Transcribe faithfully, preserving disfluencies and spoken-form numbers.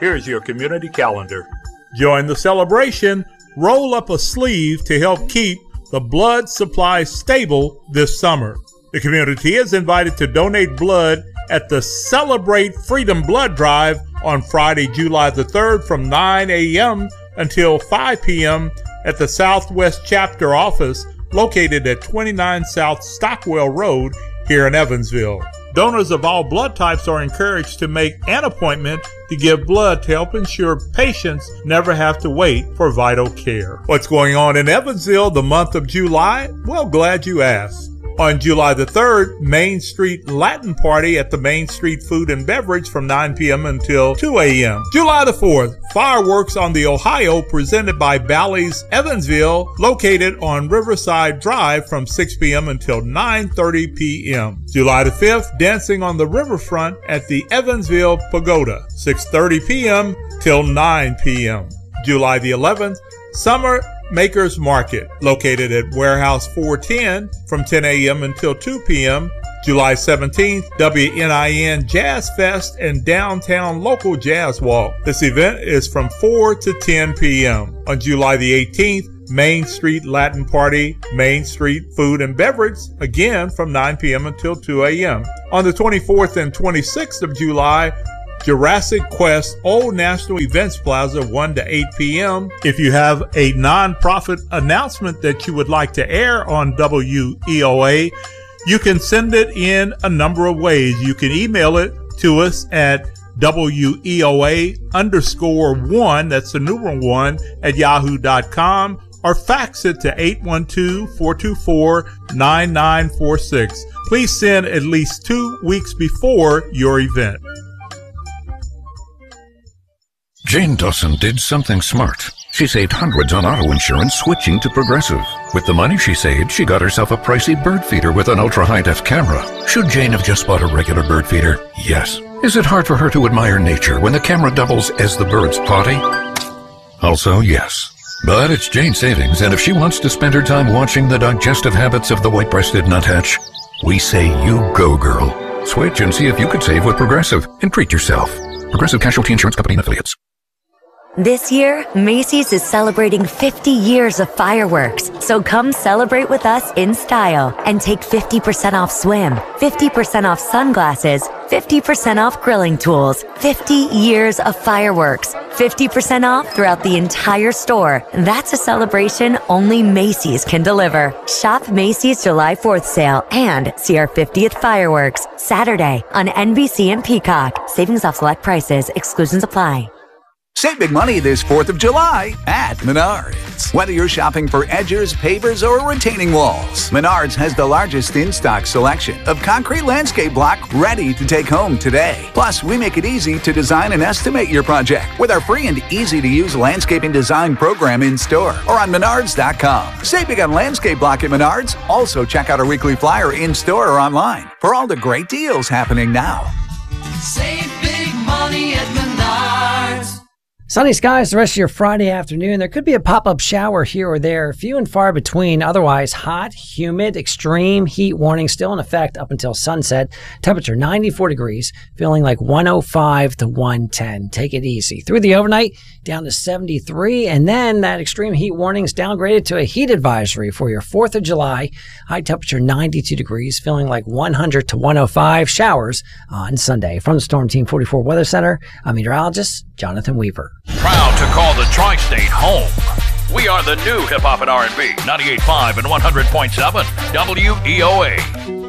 Here's your community calendar. Join the celebration. Roll up a sleeve to help keep the blood supply stable this summer. The community is invited to donate blood at the Celebrate Freedom Blood Drive on Friday, July the third from nine a.m. until five p.m. at the Southwest Chapter Office located at twenty-nine South Stockwell Road here in Evansville. Donors of all blood types are encouraged to make an appointment to give blood to help ensure patients never have to wait for vital care. What's going on in Evansville the month of July? Well, glad you asked. On July the third, Main Street Latin Party at the Main Street Food and Beverage from nine p.m. until two a.m. July the fourth, fireworks on the Ohio presented by Bally's Evansville, located on Riverside Drive from six p.m. until nine thirty p.m. July the fifth, dancing on the riverfront at the Evansville Pagoda, six thirty p.m. till nine p.m. July the eleventh, Summer Makers Market, located at Warehouse four ten from ten a.m. until two p.m. July seventeenth, W N I N Jazz Fest and Downtown Local Jazz Walk. This event is from four to ten p.m. On July the eighteenth, Main Street Latin Party, Main Street Food and Beverage, again from nine p.m. until two a.m. On the twenty-fourth and twenty-sixth of July, Jurassic Quest Old National Events Plaza, one to eight p.m. If you have a nonprofit announcement that you would like to air on W E O A, you can send it in a number of ways. You can email it to us at W E O A underscore one, that's the numeral one, at yahoo dot com, or fax it to eight one two, four two four, nine nine four six. Please send at least two weeks before your event. Jane Dawson did something smart. She saved hundreds on auto insurance switching to Progressive. With the money she saved, she got herself a pricey bird feeder with an ultra-high-def camera. Should Jane have just bought a regular bird feeder? Yes. Is it hard for her to admire nature when the camera doubles as the bird's potty? Also, yes. But it's Jane's savings, and if she wants to spend her time watching the digestive habits of the white-breasted nuthatch, we say you go, girl. Switch and see if you could save with Progressive and treat yourself. Progressive Casualty Insurance Company and Affiliates. This year, Macy's is celebrating fifty years of fireworks, so come celebrate with us in style and take fifty percent off swim, fifty percent off sunglasses, fifty percent off grilling tools, fifty years of fireworks, fifty percent off throughout the entire store. That's a celebration only Macy's can deliver. Shop Macy's July fourth sale and see our fiftieth fireworks Saturday on N B C and Peacock. Savings off select prices. Exclusions apply. Save big money this fourth of July at Menards. Whether you're shopping for edgers, pavers, or retaining walls, Menards has the largest in-stock selection of concrete landscape block ready to take home today. Plus, we make it easy to design and estimate your project with our free and easy-to-use landscaping design program in-store or on menards dot com. Save big on landscape block at Menards. Also, check out our weekly flyer in-store or online for all the great deals happening now. Save big money at Menards. Sunny skies the rest of your Friday afternoon. There could be a pop-up shower here or there, few and far between. Otherwise, hot, humid, extreme heat warning still in effect up until sunset. Temperature ninety-four degrees, feeling like one oh five to one ten. Take it easy. Through the overnight, down to seventy-three, and then that extreme heat warning is downgraded to a heat advisory for your fourth of July. High temperature ninety-two degrees, feeling like one hundred to one oh five. Showers on Sunday. From the Storm Team forty-four Weather Center, I'm meteorologist Jonathan Weaver. Proud to call the Tri-State home. We are the new hip hop and R and B, ninety-eight point five and one hundred point seven W E O A.